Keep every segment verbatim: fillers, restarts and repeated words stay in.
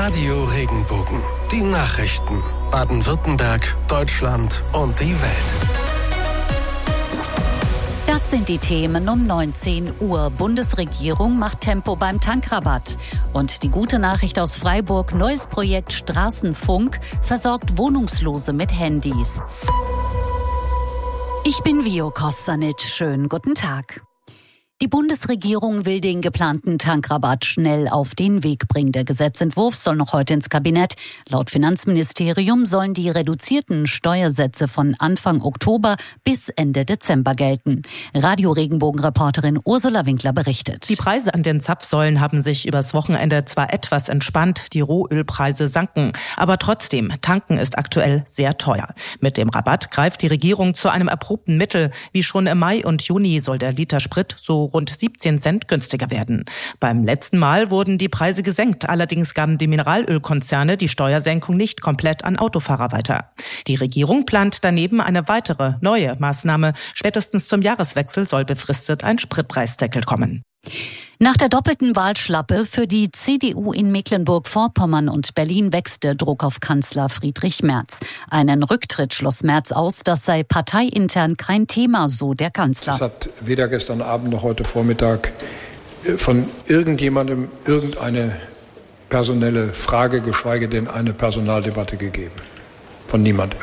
Radio Regenbogen. Die Nachrichten. Baden-Württemberg, Deutschland und die Welt. Das sind die Themen um neunzehn Uhr. Bundesregierung macht Tempo beim Tankrabatt. Und die gute Nachricht aus Freiburg: neues Projekt Straßenfunk versorgt Wohnungslose mit Handys. Ich bin Vio Kostanic. Schönen guten Tag. Die Bundesregierung will den geplanten Tankrabatt schnell auf den Weg bringen. Der Gesetzentwurf soll noch heute ins Kabinett. Laut Finanzministerium sollen die reduzierten Steuersätze von Anfang Oktober bis Ende Dezember gelten. Radio-Regenbogen-Reporterin Ursula Winkler berichtet. Die Preise an den Zapfsäulen haben sich übers Wochenende zwar etwas entspannt, die Rohölpreise sanken. Aber trotzdem, tanken ist aktuell sehr teuer. Mit dem Rabatt greift die Regierung zu einem erprobten Mittel. Wie schon im Mai und Juni soll der Liter Sprit so rund siebzehn Cent günstiger werden. Beim letzten Mal wurden die Preise gesenkt. Allerdings gaben die Mineralölkonzerne die Steuersenkung nicht komplett an Autofahrer weiter. Die Regierung plant daneben eine weitere, neue Maßnahme. Spätestens zum Jahreswechsel soll befristet ein Spritpreisdeckel kommen. Nach der doppelten Wahlschlappe für die C D U in Mecklenburg-Vorpommern und Berlin wächst der Druck auf Kanzler Friedrich Merz. Einen Rücktritt schloss Merz aus, das sei parteiintern kein Thema, so der Kanzler. Es hat weder gestern Abend noch heute Vormittag von irgendjemandem irgendeine personelle Frage, geschweige denn eine Personaldebatte gegeben. Von niemandem.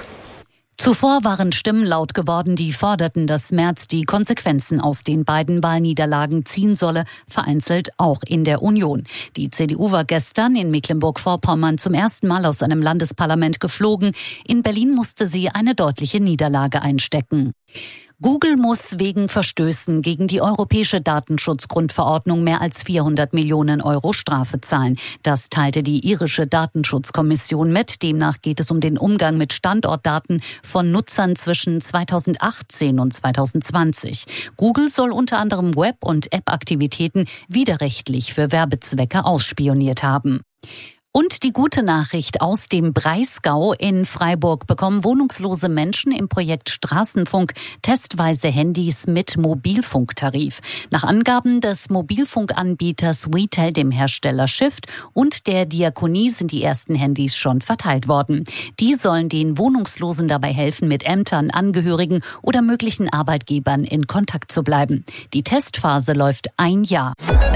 Zuvor waren Stimmen laut geworden, die forderten, dass Merz die Konsequenzen aus den beiden Wahlniederlagen ziehen solle, vereinzelt auch in der Union. Die C D U war gestern in Mecklenburg-Vorpommern zum ersten Mal aus einem Landesparlament geflogen. In Berlin musste sie eine deutliche Niederlage einstecken. Google muss wegen Verstößen gegen die europäische Datenschutzgrundverordnung mehr als vierhundert Millionen Euro Strafe zahlen. Das teilte die irische Datenschutzkommission mit. Demnach geht es um den Umgang mit Standortdaten von Nutzern zwischen zweitausendachtzehn und zweitausendzwanzig. Google soll unter anderem Web- und App-Aktivitäten widerrechtlich für Werbezwecke ausspioniert haben. Und die gute Nachricht aus dem Breisgau: in Freiburg bekommen wohnungslose Menschen im Projekt Straßenfunk testweise Handys mit Mobilfunktarif. Nach Angaben des Mobilfunkanbieters WeTel, dem Hersteller Shift, und der Diakonie sind die ersten Handys schon verteilt worden. Die sollen den Wohnungslosen dabei helfen, mit Ämtern, Angehörigen oder möglichen Arbeitgebern in Kontakt zu bleiben. Die Testphase läuft ein Jahr.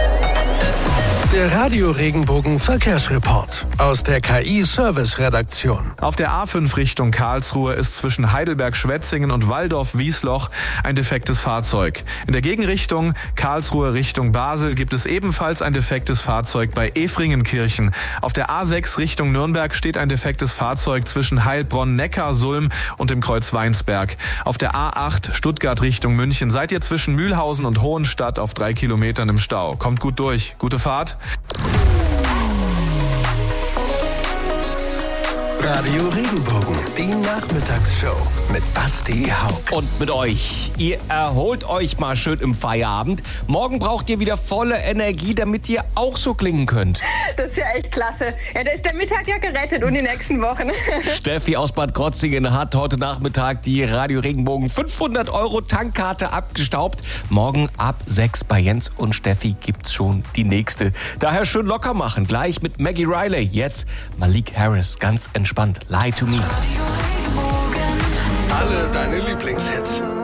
Der Radio-Regenbogen Verkehrsreport aus der K I-Service-Redaktion. Auf der A fünf Richtung Karlsruhe ist zwischen Heidelberg-Schwetzingen und Walldorf-Wiesloch ein defektes Fahrzeug. In der Gegenrichtung Karlsruhe Richtung Basel gibt es ebenfalls ein defektes Fahrzeug bei Efringenkirchen. Auf der A sechs Richtung Nürnberg steht ein defektes Fahrzeug zwischen Heilbronn-Neckarsulm und dem Kreuz Weinsberg. Auf der A acht Stuttgart Richtung München seid ihr zwischen Mühlhausen und Hohenstadt auf drei Kilometern im Stau. Kommt gut durch. Gute Fahrt. Radio Regenbogen, die Nachmittagsshow mit Basti Hauck. Und mit euch. Ihr erholt euch mal schön im Feierabend. Morgen braucht ihr wieder volle Energie, damit ihr auch so klingen könnt. Das ist ja echt klasse. Ja, da ist der Mittag ja gerettet und die nächsten Wochen. Steffi aus Bad Krotzingen hat heute Nachmittag die Radio Regenbogen fünfhundert Euro Tankkarte abgestaubt. Morgen ab sechs bei Jens und Steffi gibt's schon die nächste. Daher schön locker machen. Gleich mit Maggie Riley. Jetzt Malik Harris. Ganz entspannt. Lie to me. Alle deine Lieblingshits.